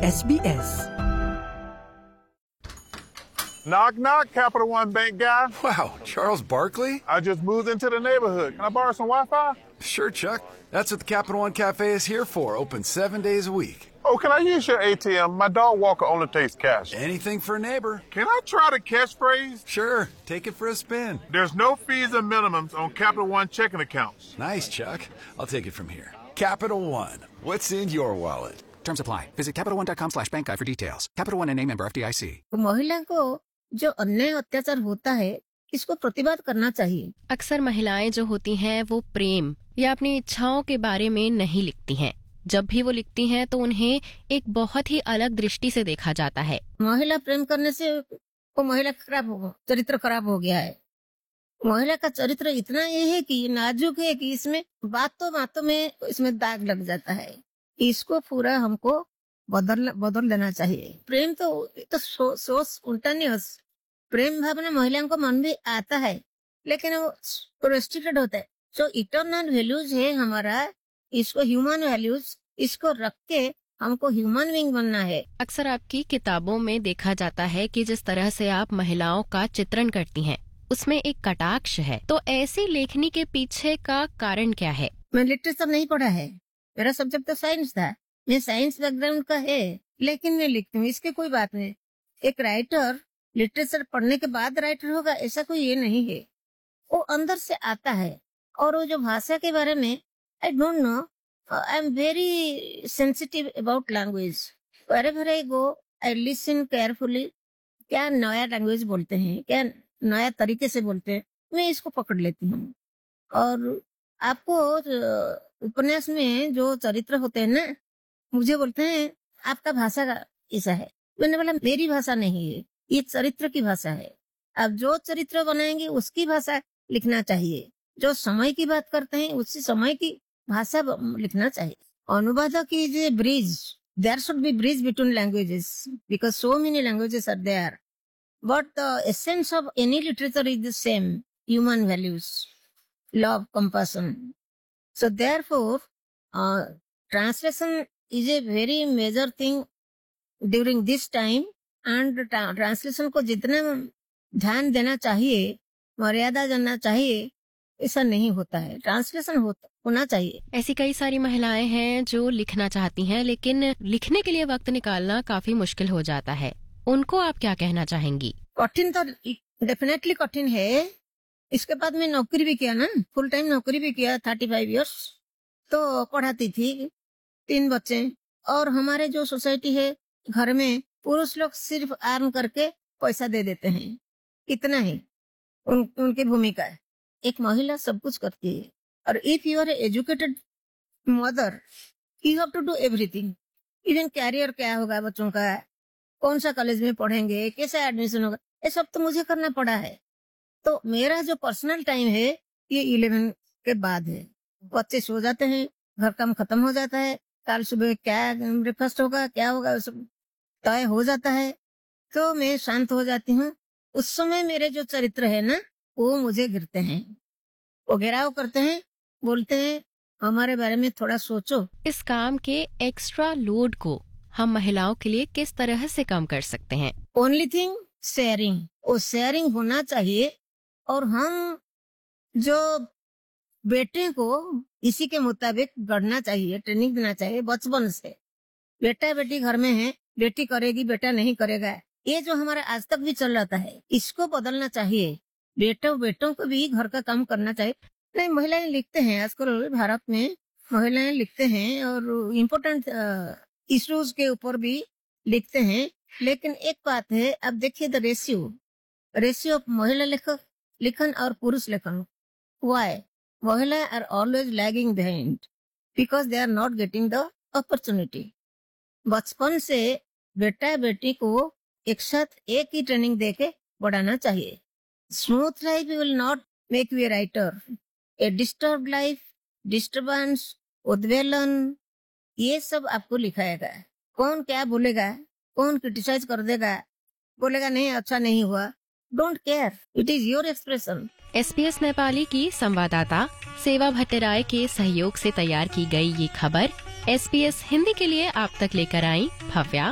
SBS. Knock, knock, Capital One Bank guy. Wow, Charles Barkley? I just moved into the neighborhood. Can I borrow some Wi-Fi? Sure, Chuck. That's what the Capital One Cafe is here for, open 7 days a week. Oh, can I use your ATM? My dog walker only takes cash. Anything for a neighbor. Can I try the catchphrase? Sure, take it for a spin. There's no fees or minimums on Capital One checking accounts. Nice, Chuck. I'll take it from here. Capital One, what's in your wallet? Terms apply. Visit CapitalOne.com/bankguide for details. Capital One and name member FDIC. महिला को जो अन्याय अत्याचार होता है इसको प्रतिवाद करना चाहिए। अक्सर महिलाएं जो होती हैं वो प्रेम या अपनी इच्छाओं के बारे में नहीं लिखती हैं। जब भी वो लिखती हैं तो उन्हें एक बहुत ही अलग दृष्टि से देखा जाता है। महिला प्रेम करने से वो महिला चरित्र खराब हो गया है। महिला का चरित्र इतना ये है कि नाजुक है कि इसमें बातों में इसमें दाग लग जाता है। इसको पूरा हमको बदल देना चाहिए। प्रेम तो सो स्पॉन्टेनियस प्रेम भावना महिलाओं को मन भी आता है, लेकिन वो रेस्ट्रिक्टेड होता है। जो इटर्नल वैल्यूज है हमारा, इसको ह्यूमन वैल्यूज, इसको रख के हमको ह्यूमन बीइंग बनना है। अक्सर आपकी किताबों में देखा जाता है कि जिस तरह से आप महिलाओं का चित्रण करती हैं, उसमें एक कटाक्ष है। तो ऐसी लेखनी के पीछे का कारण क्या है? मैं लिटरेचर नहीं पढ़ा है, मेरा सब्जेक्ट तो साइंस था। मैं साइंस बैकग्राउंड का है, लेकिन मैं लिखती हूँ, इसके कोई बात नहीं। एक राइटर लिटरेचर पढ़ने के बाद राइटर होगा ऐसा कोई ये नहीं है, वो अंदर से आता है। और वो जो भाषा के बारे में I don't know, I am very sensitive about language. Wherever I go I listen carefully, क्या नया लैंग्वेज बोलते हैं, क्या नया तरीके से बोलते हैं, मैं इसको पकड़ लेती हूँ। और आपको उपन्यास में जो चरित्र होते हैं ना, मुझे बोलते हैं आपका भाषा का ऐसा है। मैंने बोला मेरी भाषा नहीं है, ये चरित्र की भाषा है। अब जो चरित्र बनाएंगे उसकी भाषा लिखना चाहिए। जो समय की बात करते हैं उसी समय की भाषा लिखना चाहिए। अनुवादक कीजिए bridge, there should be bridge between languages because so many languages are there, but the essence of any literature is the same, human values, love, compassion. So therefore, translation is a very major thing during this time, and translation को जितना ध्यान देना चाहिए, मर्यादा देना चाहिए, ऐसा नहीं होता है। ट्रांसलेशन होना चाहिए। ऐसी कई सारी महिलाएं हैं जो लिखना चाहती हैं, लेकिन लिखने के लिए वक्त निकालना काफी मुश्किल हो जाता है। उनको आप क्या कहना चाहेंगी? कठिन तो डेफिनेटली कठिन है। इसके बाद मैं नौकरी भी किया ना, फुल टाइम नौकरी भी किया 35 इयर्स। तो पढ़ाती थी 3 बच्चे। और हमारे जो सोसाइटी है, घर में पुरुष लोग सिर्फ अर्न करके पैसा दे देते हैं, इतना ही उनकी भूमिका है। एक महिला सब कुछ करती है। और if you are educated mother, you have to do everything. Even career क्या होगा बच्चों का, कौन सा कॉलेज में पढ़ेंगे, कैसा एडमिशन होगा, ये सब तो मुझे करना पड़ा है। तो मेरा जो पर्सनल टाइम है ये 11 के बाद है। बच्चे सो जाते हैं, घर काम खत्म हो जाता है, कल सुबह क्या ब्रेकफास्ट होगा, क्या होगा, सब तय हो जाता है। तो मैं शांत हो जाती हूँ। उस समय मेरे जो चरित्र है ना, वो मुझे घिरते हैं, वो घेराव करते हैं, बोलते हैं हमारे बारे में थोड़ा सोचो। इस काम के एक्स्ट्रा लोड को हम महिलाओं के लिए किस तरह से कम कर सकते हैं? ओनली थिंग शेयरिंग, वो शेयरिंग होना चाहिए। और हम जो बेटे को इसी के मुताबिक गढ़ना चाहिए, ट्रेनिंग देना चाहिए बचपन से। बेटा बेटी घर में है, बेटी करेगी बेटा नहीं करेगा, ये जो हमारा आज तक भी चल रहा है, इसको बदलना चाहिए। बेटों को भी घर का काम करना चाहिए। नहीं, महिलाएं लिखते हैं आजकल, भारत में महिलाएं लिखते हैं और इम्पोर्टेंट इश्यूज के ऊपर भी लिखते हैं। लेकिन एक बात है, अब देखिए द रेशियो ऑफ महिला लिखन और पुरुष लेखन। Why? महिला are always lagging behind because they are not getting the opportunity. बचपन से बेटा बेटी को एक साथ एक ही ट्रेनिंग देके बढ़ाना चाहिए। Smooth life will not make U a writer. A disturb life, disturbance, उद्वेलन, ये सब आपको लिखाएगा। कौन क्या बोलेगा, कौन क्रिटिसाइज कर देगा, बोलेगा नहीं अच्छा नहीं हुआ, don't care, it is your expression. SBS Nepali की संवाददाता सेवा भट्टराय के सहयोग से तैयार की गई ये खबर SBS हिंदी के लिए आप तक लेकर आई भव्या।